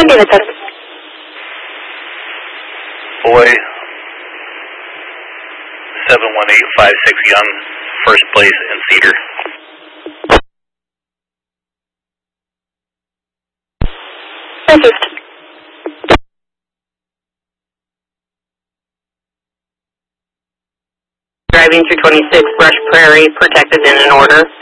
Unit 7. Boy, 71856 Young, first place in Cedar. Received. Driving through 26 Brush Prairie, protected in an order.